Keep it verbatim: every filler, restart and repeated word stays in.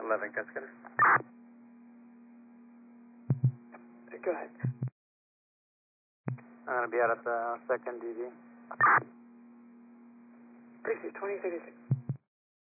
eleven, Cascada. Go ahead. I'm going to be out at the second D V. Precinct twenty thirty-six.